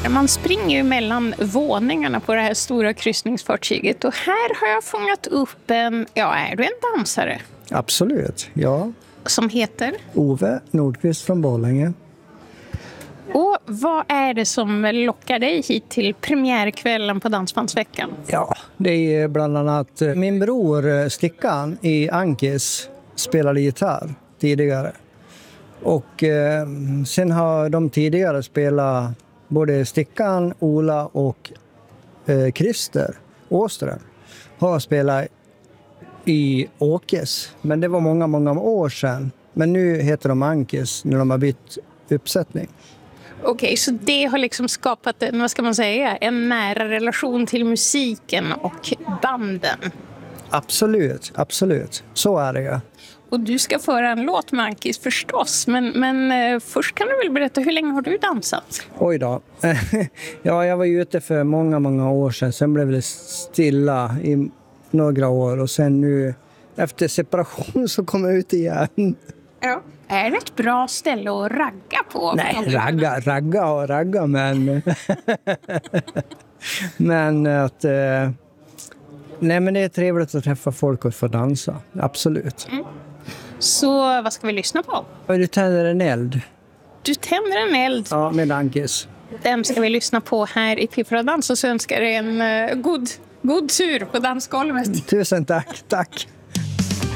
Man springer ju mellan våningarna på det här stora kryssningsfartyget. Och här har jag fångat upp är du en dansare? Absolut, ja. Som heter? Ove Nordqvist från Borlänge. Och vad är det som lockar dig hit till premiärkvällen på Dansbandsveckan? Ja, det är bland annat min bror Stickan i Ankis spelade gitarr tidigare. Och sen har de tidigare spelat både Stickan, Ola och Christer Åström har spelat i Åkes. Men det var många år sedan. Men nu heter de Ankis när de har bytt uppsättning. Okej, så det har liksom skapat en nära relation till musiken och banden? Absolut. Så är det. Och du ska föra en låt med Ankis förstås, men först kan du väl berätta, hur länge har du dansat? Oj då. Ja, jag var ute för många år sedan. Sen blev det stilla i några år och sen nu efter separation så kom jag ut igen. Ja. Är det ett bra ställe att ragga på? Nej, ragga, men... men att... Nej, men det är trevligt att träffa folk och få dansa. Absolut. Mm. Så vad ska vi lyssna på? Du tänder en eld. Du tänder en eld? Ja, med Ankis. Den ska vi lyssna på här i Piffra Dans och så önskar jag en god tur på dansgolvet. Tusen tack.